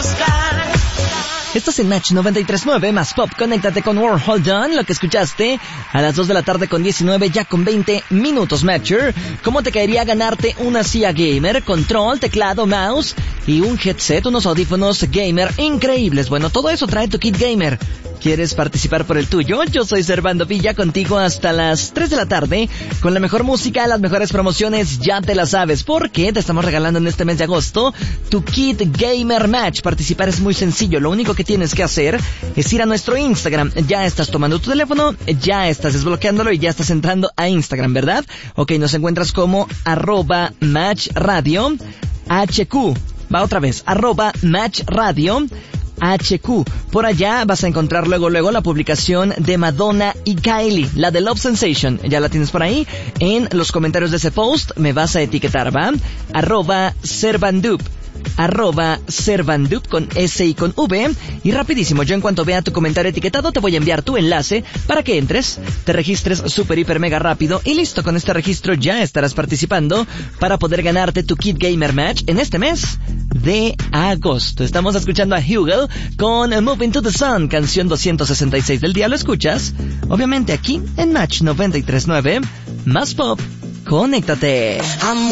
Estás en Match 93.9 más Pop. Conéctate con World Hold On. Lo que escuchaste a las 2 de la tarde con 19, ya con 20 minutos, Matcher. ¿Cómo te caería ganarte una silla gamer, control, teclado, mouse y un headset, unos audífonos gamer increíbles? Bueno, todo eso trae tu kit gamer. ¿Quieres participar por el tuyo? Yo soy Servando Villa, contigo hasta las 3 de la tarde, con la mejor música, las mejores promociones, ya te la sabes, porque te estamos regalando en este mes de agosto tu kit gamer match. Participar es muy sencillo, lo único que tienes que hacer es ir a nuestro Instagram. Ya estás tomando tu teléfono, ya estás desbloqueándolo y ya estás entrando a Instagram, ¿verdad? Ok, nos encuentras como @matchradio HQ. Va otra vez, @matchradio HQ. Por allá vas a encontrar luego la publicación de Madonna y Kylie, la de Love Sensation. Ya la tienes por ahí. En los comentarios de ese post me vas a etiquetar, ¿va? @Servandup con S y con V. Y rapidísimo, yo en cuanto vea tu comentario etiquetado te voy a enviar tu enlace para que entres, te registres súper, hiper, mega rápido y listo. Con este registro ya estarás participando para poder ganarte tu kit gamer match en este mes de agosto. Estamos escuchando a Hugel con Moving to the Sun, canción 266 del día. Lo escuchas obviamente aquí en Match 93.9 más Pop. Conéctate.